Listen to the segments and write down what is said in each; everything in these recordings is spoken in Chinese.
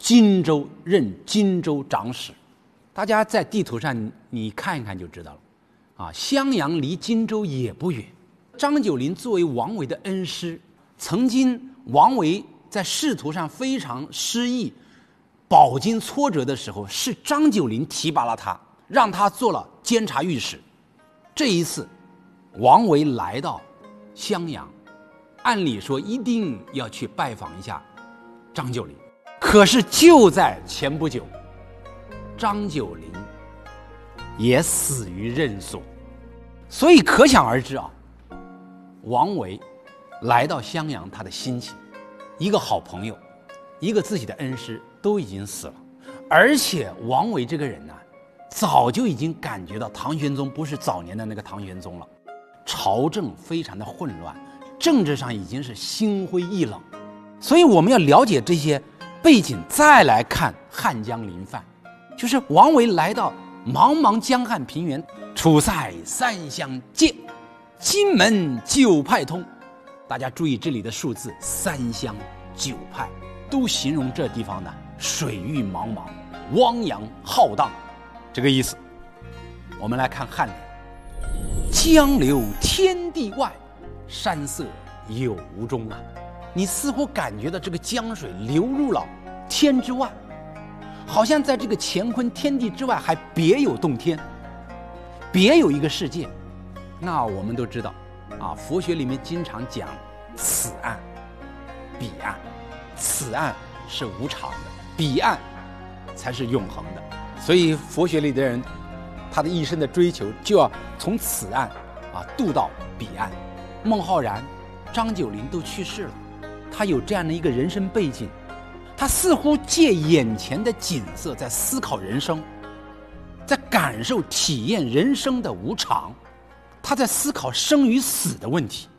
荆州，任荆州长史。大家在地图上你看一看就知道了啊，襄阳离荆州也不远。张九龄作为王维的恩师，曾经王维在仕途上非常失意、饱经挫折的时候，是张九龄提拔了他，让他做了监察御史。这一次，王维来到襄阳，按理说一定要去拜访一下张九龄，可是就在前不久，张九龄也死于任所，所以可想而知啊，王维来到襄阳，他的心情，一个好朋友，一个自己的恩师都已经死了，而且王维这个人呢，早就已经感觉到唐玄宗不是早年的那个唐玄宗了，朝政非常的混乱，政治上已经是心灰意冷，所以我们要了解这些背景，再来看汉江临泛，就是王维来到茫茫江汉平原，楚塞三湘界，荆门九派通。大家注意这里的数字，三湘九派都形容这地方的水域茫茫，汪洋浩荡，这个意思。我们来看颔联，江流天地外，山色有无中啊。你似乎感觉到这个江水流入了天之外，好像在这个乾坤天地之外还别有洞天，别有一个世界。那我们都知道啊，佛学里面经常讲此岸彼岸，此岸是无常的，彼岸才是永恒的。所以佛学里的人，他的一生的追求就要从此岸渡到彼岸。孟浩然、张九龄都去世了，他有这样的一个人生背景，他似乎借眼前的景色在思考人生，在感受体验人生的无常，他在思考生与死的问题。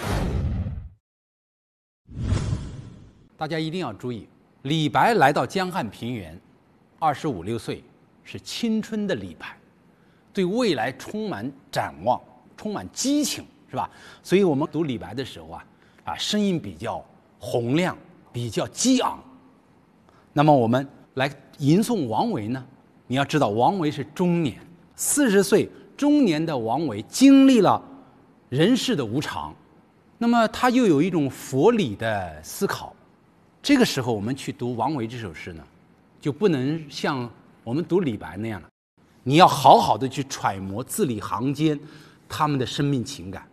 大家一定要注意，李白来到江汉平原，25、26岁，是青春的李白，对未来充满展望，充满激情，是吧？所以我们读李白的时候声音比较洪亮，比较激昂。那么我们来吟诵王维呢，你要知道王维是中年，40岁中年的王维经历了人世的无常，那么他又有一种佛理的思考。这个时候我们去读王维这首诗呢，就不能像我们读李白那样了，你要好好的去揣摩字里行间他们的生命情感。